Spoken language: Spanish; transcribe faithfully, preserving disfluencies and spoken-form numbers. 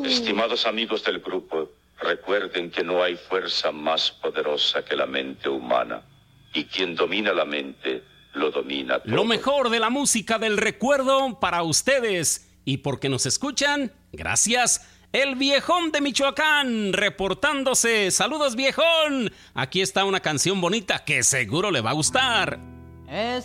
Estimados amigos del grupo, recuerden que no hay fuerza más poderosa que la mente humana. Y quien domina la mente, lo domina todo. Lo mejor de la música del recuerdo para ustedes. Y porque nos escuchan, gracias. El Viejón de Michoacán, reportándose. Saludos, Viejón. Aquí está una canción bonita que seguro le va a gustar. Es